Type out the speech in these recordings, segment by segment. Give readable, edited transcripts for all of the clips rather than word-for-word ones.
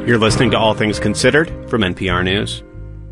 You're listening to All Things Considered from NPR News.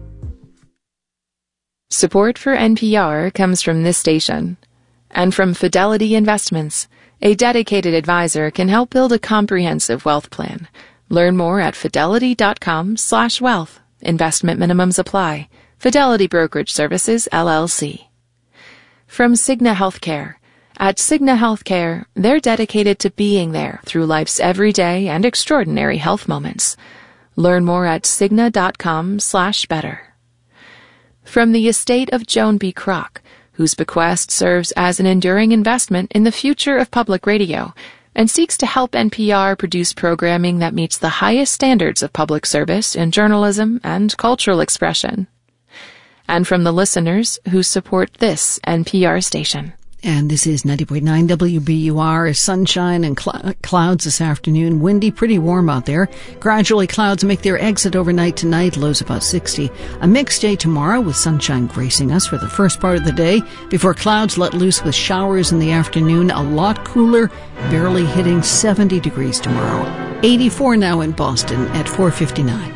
Support for NPR comes from this station and from Fidelity Investments. A dedicated advisor can help build a comprehensive wealth plan. Learn more at fidelity.com/wealth. Investment minimums apply. Fidelity Brokerage Services, LLC. From Cigna Healthcare. At Cigna Healthcare, they're dedicated to being there through life's everyday and extraordinary health moments. Learn more at cigna.com/better. From the estate of Joan B. Kroc, whose bequest serves as an enduring investment in the future of public radio and seeks to help NPR produce programming that meets the highest standards of public service in journalism and cultural expression. And from the listeners who support this NPR station. And this is 90.9 WBUR. Sunshine and clouds this afternoon. Windy, pretty warm out there. Gradually, clouds make their exit overnight tonight. Lows about 60. A mixed day tomorrow with sunshine gracing us for the first part of the day before clouds let loose with showers in the afternoon. A lot cooler, barely hitting 70 degrees tomorrow. 84 now in Boston at 4:59.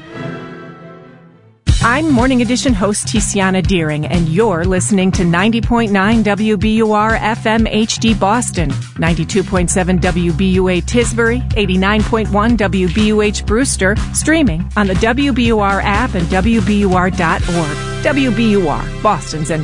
I'm Morning Edition host Tiziana Deering, and you're listening to 90.9 WBUR FM HD Boston, 92.7 WBUA Tisbury, 89.1 WBUH Brewster, streaming on the WBUR app and WBUR.org. WBUR, Boston's